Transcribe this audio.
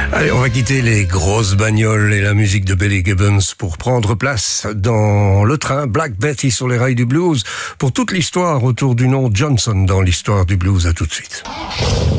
Allez, on va quitter les grosses bagnoles et la musique de Billy Gibbons pour prendre place dans le train Black Betty sur les rails du blues pour toute l'histoire autour du nom Johnson dans l'histoire du blues. À tout de suite.